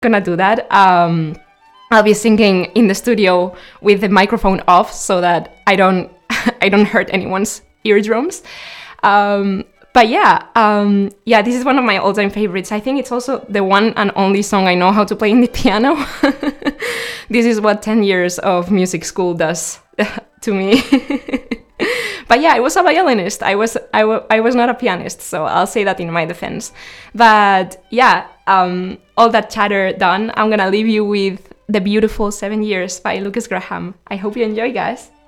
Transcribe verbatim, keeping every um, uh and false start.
gonna do that. Um, I'll be singing in the studio with the microphone off so that I don't I don't hurt anyone's eardrums. Um, but yeah, um, yeah, this is one of my all-time favorites. I think it's also the one and only song I know how to play in the piano. This is what ten years of music school does to me. But yeah, I was a violinist. I was I, w- I was not a pianist, so I'll say that in my defense. But yeah, um, all that chatter done, I'm gonna leave you with The Beautiful Seven Years by Lucas Graham. I hope you enjoy, guys.